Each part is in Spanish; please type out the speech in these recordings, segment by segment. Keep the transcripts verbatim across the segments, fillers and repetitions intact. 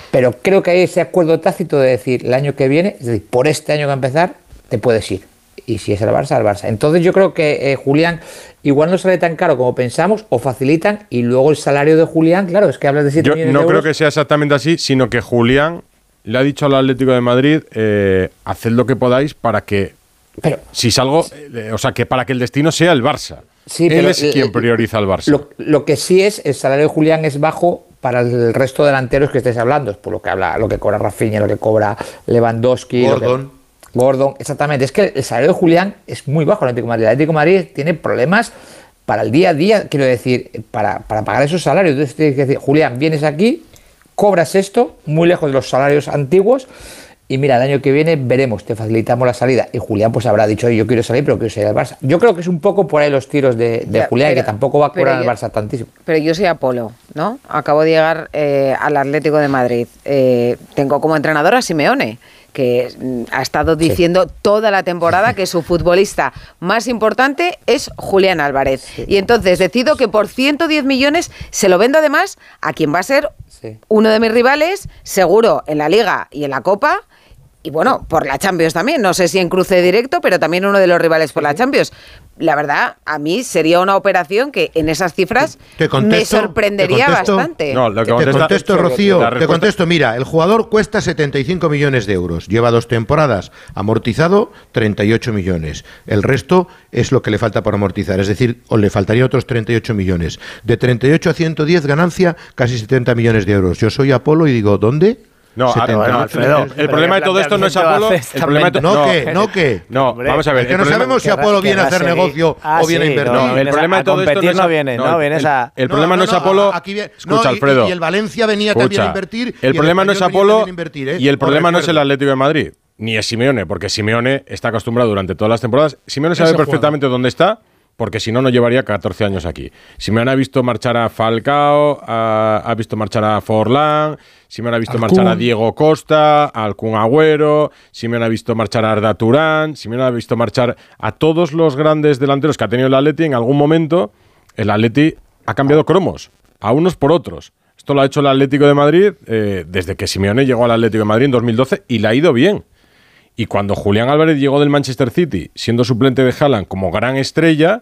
Pero creo que hay ese acuerdo tácito de decir, el año que viene, es decir, por este año que va a empezar, te puedes ir. Y si es el Barça, el Barça. Entonces yo creo que eh, Julián igual no sale tan caro como pensamos, o facilitan, y luego el salario de Julián, claro, es que hablas de siete millones de euros. Yo no creo que sea exactamente así, sino que Julián le ha dicho al Atlético de Madrid, eh, haced lo que podáis para que, pero, si salgo, eh, o sea, que para que el destino sea el Barça. Sí, Él pero, es quien eh, prioriza al Barça. Lo, lo que sí es, el salario de Julián es bajo para el resto de delanteros que estéis hablando, por lo que habla, lo que cobra Rafinha, lo que cobra Lewandowski, Gordon. Lo que, Gordon, exactamente. Es que el salario de Julián es muy bajo en el Atlético de Madrid. El Atlético de Madrid tiene problemas para el día a día, quiero decir, para, para pagar esos salarios. Entonces tienes que decir, Julián, vienes aquí, cobras esto, muy lejos de los salarios antiguos, y mira, el año que viene veremos, te facilitamos la salida. Y Julián pues habrá dicho, yo quiero salir, pero quiero salir al Barça. Yo creo que es un poco por ahí los tiros de, de ya, Julián, pero, que tampoco va a cobrar al yo, Barça tantísimo. Pero yo soy Apolo, ¿no? Acabo de llegar eh, al Atlético de Madrid. Eh, tengo como entrenador a Simeone, que ha estado diciendo sí. toda la temporada que su futbolista más importante es Julián Álvarez. Sí. Y entonces decido que por ciento diez millones se lo vendo además a quien va a ser sí. uno de mis rivales, seguro en la Liga y en la Copa, y bueno, por la Champions también, no sé si en cruce directo, pero también uno de los rivales por la Champions. La verdad, a mí sería una operación que en esas cifras te contesto, me sorprendería te contesto, bastante. No, lo que te contesto, Rocío, te contesto, mira, el jugador cuesta setenta y cinco millones de euros, lleva dos temporadas, amortizado treinta y ocho millones. El resto es lo que le falta por amortizar, es decir, o le faltaría otros treinta y ocho millones. De treinta y ocho a ciento diez ganancia, casi setenta millones de euros. Yo soy Apolo y digo, ¿dónde? No, bueno, Alfredo, el, el problema de todo esto no es Apolo. El problema de no, no, que, no, que. No, hombre, vamos a ver. Es que no problema, sabemos si Apolo viene a hacer negocio ah, o viene sí, a invertir. No, el problema a, de todo a esto no, es no viene, no, no, vienes el, a. El problema no, no, no es Apolo. Aquí viene, escucha, no, y, Alfredo. Y el Valencia venía escucha, también a invertir. El problema no es Apolo invertir, ¿eh? y el problema no es el Atlético de Madrid. Ni es Simeone, porque Simeone está acostumbrado durante todas las temporadas. Simeone sabe perfectamente dónde está, porque si no, no llevaría catorce años aquí. Simeone ha visto marchar a Falcao, ha, ha visto marchar a Forlán, Simeone ha visto Al marchar Kun. a Diego Costa, al Kun Agüero, Simeone ha visto marchar a Arda Turán, Simeone ha visto marchar a todos los grandes delanteros que ha tenido el Atleti. En algún momento, el Atleti ha cambiado cromos, a unos por otros. Esto lo ha hecho el Atlético de Madrid eh, desde que Simeone llegó al Atlético de Madrid en dos mil doce y le ha ido bien. Y cuando Julián Álvarez llegó del Manchester City, siendo suplente de Haaland como gran estrella,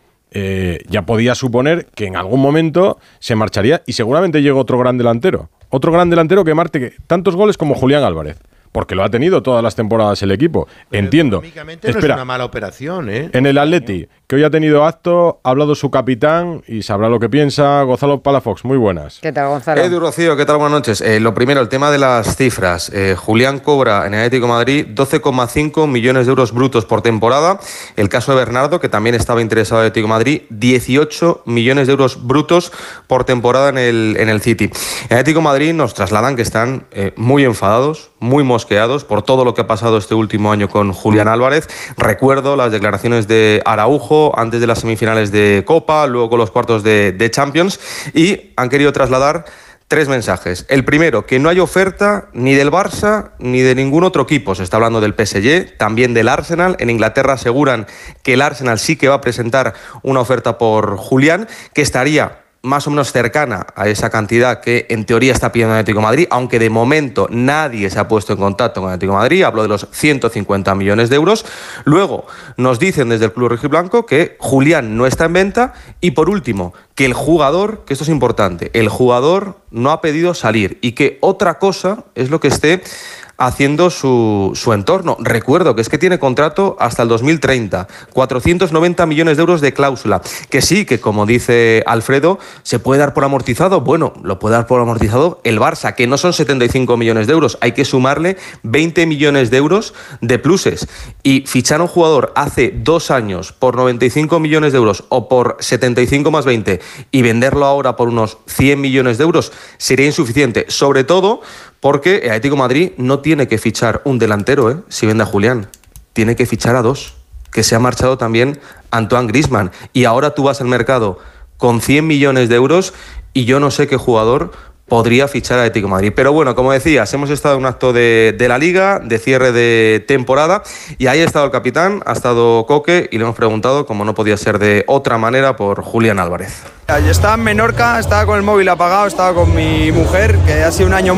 eh, ya podía suponer que en algún momento se marcharía y seguramente llegó otro gran delantero. Otro gran delantero que marque tantos goles como Julián Álvarez. Porque lo ha tenido todas las temporadas el equipo. Pero entiendo. Económicamente Espera, no es una mala operación, ¿eh? En el Atleti, que hoy ha tenido acto, ha hablado su capitán y sabrá lo que piensa. Gonzalo Palafox, muy buenas. ¿Qué tal, Gonzalo? Edu, Rocío, ¿qué tal? Buenas noches. Eh, lo primero, el tema de las cifras. Eh, Julián cobra en el Atlético de Madrid doce coma cinco millones de euros brutos por temporada. El caso de Bernardo, que también estaba interesado en el Atlético de Madrid, dieciocho millones de euros brutos por temporada en el, en el City. En el Atlético de Madrid nos trasladan que están eh, muy enfadados, muy mosqueados por todo lo que ha pasado este último año con Julián Álvarez. Recuerdo las declaraciones de Araujo antes de las semifinales de Copa, luego con los cuartos de, de Champions, y han querido trasladar tres mensajes. El primero, que no hay oferta ni del Barça ni de ningún otro equipo. Se está hablando del P S G, también del Arsenal. En Inglaterra aseguran que el Arsenal sí que va a presentar una oferta por Julián, que estaría más o menos cercana a esa cantidad que en teoría está pidiendo el Atlético de Madrid, aunque de momento nadie se ha puesto en contacto con el Atlético de Madrid. Hablo de los ciento cincuenta millones de euros. Luego nos dicen desde el Club Rojiblanco que Julián no está en venta, y por último, que el jugador, que esto es importante, el jugador no ha pedido salir, y que otra cosa es lo que esté haciendo su, su entorno. Recuerdo que es que tiene contrato hasta el dos mil treinta, cuatrocientos noventa millones de euros de cláusula, que sí, que como dice Alfredo, se puede dar por amortizado. Bueno, lo puede dar por amortizado el Barça, que no son setenta y cinco millones de euros, hay que sumarle veinte millones de euros de pluses, y fichar a un jugador hace dos años por noventa y cinco millones de euros o por setenta y cinco más veinte y venderlo ahora por unos cien millones de euros sería insuficiente, sobre todo porque el Atlético de Madrid no tiene que fichar un delantero, ¿eh? Si vende a Julián, tiene que fichar a dos, que se ha marchado también Antoine Griezmann, y ahora tú vas al mercado con cien millones de euros y yo no sé qué jugador podría fichar a Atlético de Madrid. Pero bueno, como decías, hemos estado en un acto de, de la Liga, de cierre de temporada, y ahí ha estado el capitán, ha estado Coque, y le hemos preguntado, como no podía ser de otra manera, por Julián Álvarez. Yo estaba en Menorca, estaba con el móvil apagado, estaba con mi mujer, que ha sido un año